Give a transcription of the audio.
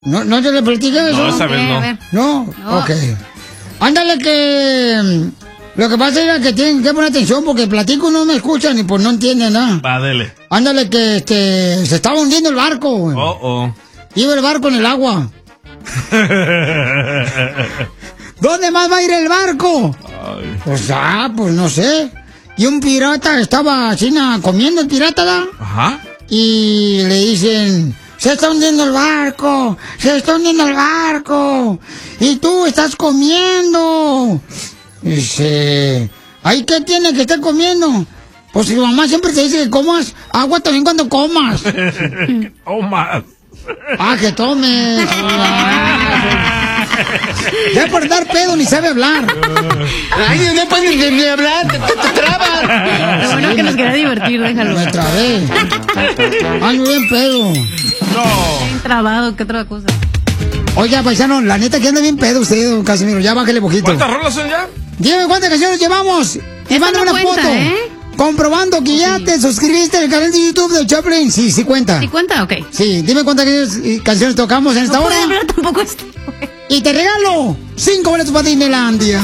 ¿No te le platiqué eso? No, esa vez no. ¿No? Ok. Ándale que... Lo que pasa es que tienen que poner atención porque platico no me escuchan y pues no entienden nada. Va, dele. Ándale que se estaba hundiendo el barco. Iba el barco en el agua. ¿Dónde más va a ir el barco? Ay. Pues no sé. Y un pirata estaba así comiendo el pirata, ¿da? Ajá. Y le dicen, se está hundiendo el barco, se está hundiendo el barco. Y tú estás comiendo. Dice, ¿ahí qué tiene que estar comiendo? Pues si tu mamá siempre te dice que comas agua también cuando comas. Tomas. Que tomes. Ya por dar pedo ni sabe hablar. Ay, no puedes ni hablar, te trabas. Lo bueno que nos queda divertir, déjalo. Me trabé. Ando bien pedo. No. Bien trabado, ¿qué otra cosa? Oiga, paisano, la neta que anda bien pedo usted, don Casimiro. Ya bájale poquito. ¿Cuántas rolas son ya? Dime cuántas canciones llevamos. Y mándame una foto. Comprobando que ya te suscribiste al canal de YouTube de Choplin. Sí cuenta. ¿Sí cuenta? Ok. Sí, dime cuántas canciones tocamos en esta hora. No puedo hablar tampoco esto. Y te regalo 5 boletos para Disneylandia.